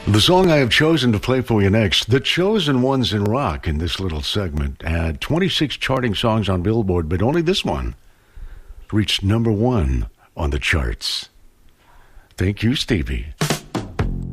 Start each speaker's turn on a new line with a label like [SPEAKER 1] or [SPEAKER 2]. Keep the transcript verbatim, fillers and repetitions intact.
[SPEAKER 1] The song I have chosen to play for you next, The Chosen Ones in Rock, in this little segment, had twenty-six charting songs on Billboard, but only this one reached number one on the charts. Thank you, Stevie.